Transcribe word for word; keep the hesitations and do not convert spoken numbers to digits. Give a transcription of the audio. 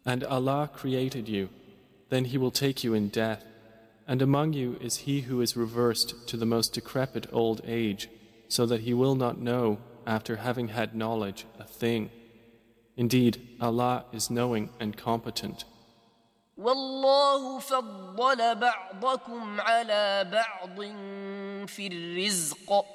And Allah created you, then He will take you in death, and among you is he who is reversed to the most decrepit old age, so that he will not know, after having had knowledge, a thing. Indeed, Allah is knowing and competent. والله فضل بعضكم على بعض في الرزق